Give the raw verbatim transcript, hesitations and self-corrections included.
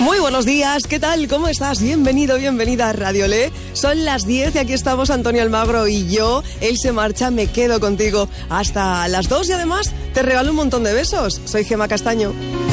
Muy buenos días, ¿qué tal? ¿Cómo estás? Bienvenido, bienvenida a Radio Le. Son las diez y aquí estamos Antonio Almagro y yo. Él se marcha, me quedo contigo hasta las dos y además te regalo un montón de besos. Soy Gemma Castaño.